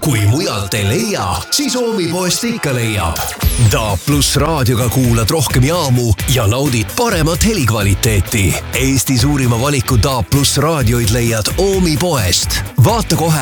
Kui mujalt ei leia, siis Oomi poest ikka leiab. DAB+ raadioga kuulad rohkem jaamu ja naudid paremat helikvaliteeti. Eesti suurima valiku DAB+ raadioid leiad Oomi poest. Vaata kohe